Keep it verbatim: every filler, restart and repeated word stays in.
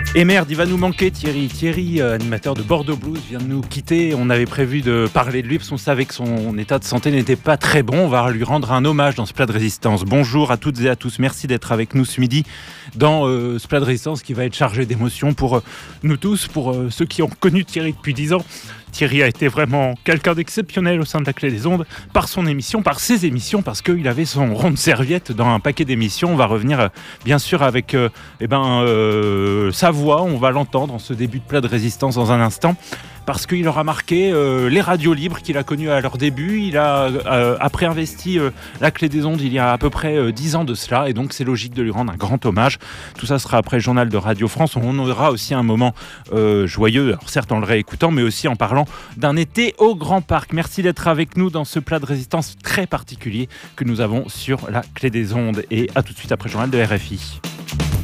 Et merde, il va nous manquer Thierry. Thierry, euh, animateur de Bordeaux Blues, vient de nous quitter. On avait prévu de parler de lui parce qu'on savait que son état de santé n'était pas très bon. On va lui rendre un hommage dans ce plat de résistance. Bonjour à toutes et à tous. Merci d'être avec nous ce midi dans euh, ce plat de résistance qui va être chargé d'émotions pour euh, nous tous, pour euh, ceux qui ont connu Thierry depuis dix ans. Thierry a été vraiment quelqu'un d'exceptionnel au sein de la Clé des Ondes, par son émission, par ses émissions, parce qu'il avait son rond de serviette dans un paquet d'émissions. On va revenir euh, bien sûr avec euh, eh ben, euh, sa voix, on va l'entendre en ce début de plat de résistance dans un instant, parce qu'il aura marqué euh, les radios libres qu'il a connues à leur début. Il a euh, après investi euh, la Clé des Ondes il y a à peu près euh, dix ans de cela, et donc c'est logique de lui rendre un grand hommage. Tout ça sera après le journal de Radio France. On aura aussi un moment euh, joyeux, alors certes en le réécoutant, mais aussi en parlant d'un été au Grand Parc. Merci d'être avec nous dans ce plat de résistance très particulier que nous avons sur la Clé des Ondes. Et à tout de suite après le journal de R F I.